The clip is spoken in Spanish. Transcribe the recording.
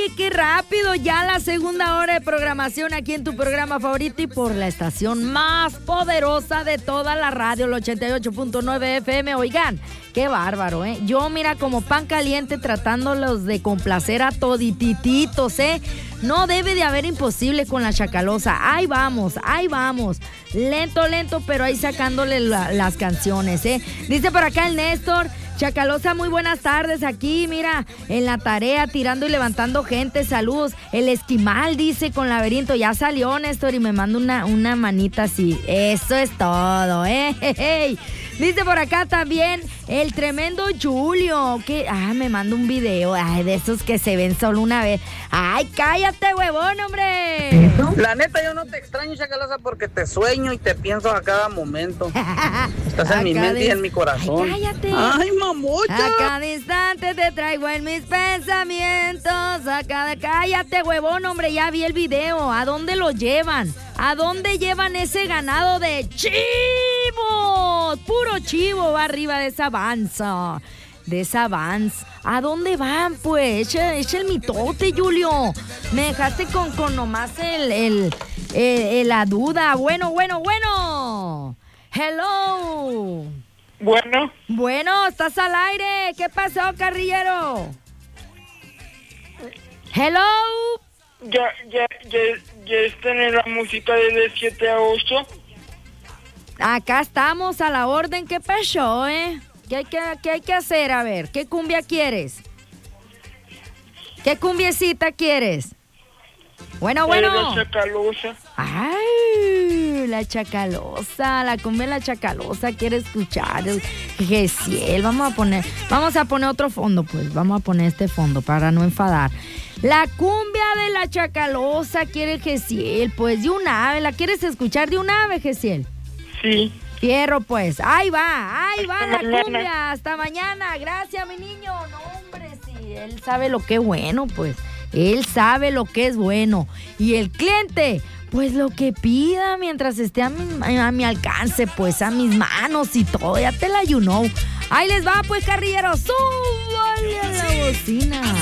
Oye, qué rápido, ya la segunda hora de programación aquí en tu programa favorito y por la estación más poderosa de toda la radio, el 88.9 FM. Oigan, qué bárbaro, ¿eh? Yo, mira, como pan caliente tratándolos de complacer a toditititos, ¿eh? No debe de haber imposible con la Chacalosa. Ahí vamos. Lento, pero ahí sacándole las canciones, ¿eh? Dice por acá el Néstor: Chacalosa, muy buenas tardes. Aquí, mira, en la tarea, tirando y levantando gente. Saludos. El Esquimal dice con Laberinto. Ya salió, Néstor, y me manda una manita así. Eso es todo, ¿eh? Hey. Dice por acá también el tremendo Julio, que me manda un video, de esos que se ven solo una vez. Ay, cállate, huevón, hombre. La neta, yo no te extraño, Chacalosa, porque te sueño y te pienso a cada momento. Estás en mi mente y en mi corazón. Ay, cállate. Ay, mamucha. A cada instante te traigo en mis pensamientos. Cállate, huevón, hombre, ya vi el video. ¿A dónde lo llevan? ¿A dónde llevan ese ganado de chivos? Puro chivo va arriba de esa vanza. ¿A dónde van, pues? Echa el mitote, Julio. Me dejaste con nomás la duda. Bueno. Hello. Bueno, estás al aire. ¿Qué pasó, carrillero? Hello. Ya están en la música de 7 a 8. Acá estamos a la orden. ¿Qué pasó, ¿Qué hay que hacer? A ver, ¿qué cumbia quieres? ¿Qué cumbiecita quieres? Bueno. La Chacalosa. Ay, la Chacalosa, la cumbia de la Chacalosa quiere escuchar. Gesiel, vamos a poner otro fondo, pues. Vamos a poner este fondo para no enfadar. La cumbia de la Chacalosa quiere Gesiel, pues, de un ave. ¿La quieres escuchar de un ave, Gesiel? Sí. Fierro, pues. Ahí va la cumbia. Hasta mañana. Gracias, mi niño. No, hombre, sí, él sabe lo que es bueno, pues. Él sabe lo que es bueno. Y el cliente, pues lo que pida mientras esté a mi alcance, pues, a mis manos y todo. Ya te la you know. Ahí les va, pues, carrilleros. Súbale a la bocina.